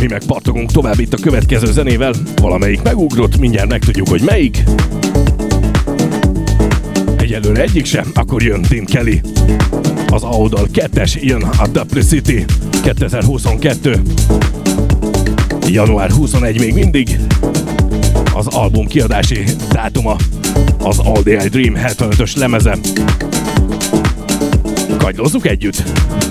meg pattogunk tovább itt a következő zenével. Valamelyik megugrott, mindjárt megtudjuk, hogy melyik. Egyelőre egyik sem, akkor jön Dean Kelly. Az Audal 2-es, jön a Duplicity 2022. Január 21 még mindig. Az album kiadási dátuma az All The I Dream 75-ös lemeze. Kagylózzuk együtt!